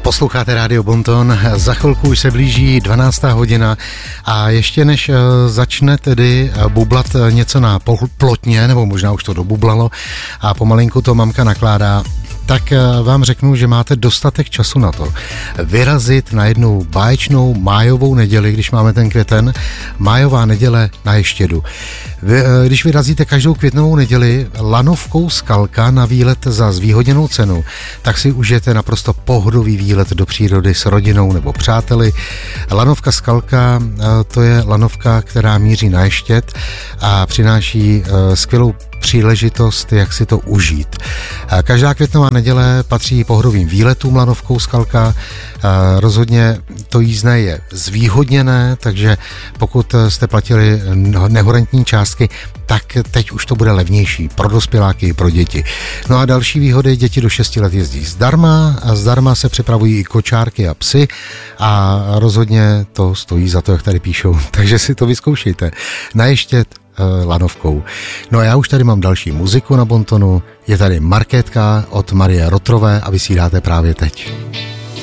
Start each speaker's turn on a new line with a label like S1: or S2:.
S1: Posloucháte Rádio Bonton, za chvilku už se blíží 12. hodina a ještě než začne tedy bublat něco na plotně, nebo možná už to dobublalo a pomalinku to mamka nakládá, tak vám řeknu, že máte dostatek času na to vyrazit na jednu báječnou májovou neděli, když máme ten květen, májová neděle na Ještědu. Když vyrazíte každou květnovou neděli lanovkou Skalka na výlet za zvýhodněnou cenu, tak si užijete naprosto pohodový výlet do přírody s rodinou nebo přáteli. Lanovka Skalka, to je lanovka, která míří na Ještěd a přináší skvělou příležitost, jak si to užít. Každá květnová neděle patří pohodovým výletům lanovkou Skalka. Rozhodně to jízdné je zvýhodněné, takže pokud jste platili nehorentní částky, tak teď už to bude levnější pro dospěláky i pro děti. No a další výhody, děti do 6 let jezdí zdarma a zdarma se připravují i kočárky a psy a rozhodně to stojí za to, jak tady píšou. Takže si to vyzkoušejte. Na Ještěd lanovkou. No a já už tady mám další muziku na Bontonu. Je tady Markétka od Marie Rotrové a vy si ji dáte právě teď.